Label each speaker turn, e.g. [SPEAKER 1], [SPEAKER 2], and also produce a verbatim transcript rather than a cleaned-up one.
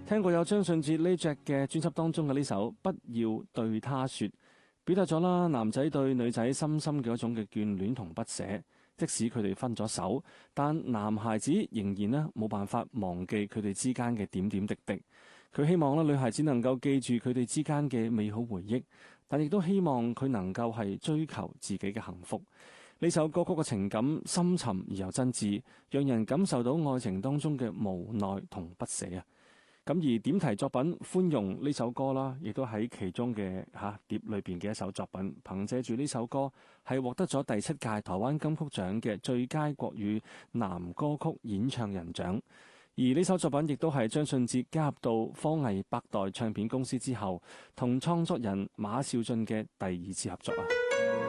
[SPEAKER 1] 聽過有張信哲呢隻嘅專輯當中嘅呢首《不要對他說》，表達咗啦男仔對女仔深深嘅一種嘅眷戀同不捨。即使佢哋分咗手，但男孩子仍然呢冇辦法忘記佢哋之間嘅點點滴滴。佢希望呢女孩子能夠記住佢哋之間嘅美好回憶，但亦都希望佢能夠係追求自己嘅幸福。呢首歌曲嘅情感深沉而又真摯，讓人感受到愛情當中嘅無奈同不捨啊！咁而點題作品《寬容》呢首歌啦，亦都喺其中嘅吓、啊、碟裏邊嘅一首作品，憑借住呢首歌係獲得咗第七屆台灣金曲獎嘅最佳國語男歌曲演唱人獎。而呢首作品亦都係張信哲加入到科藝百代唱片公司之後，同創作人馬兆駿嘅第二次合作啊！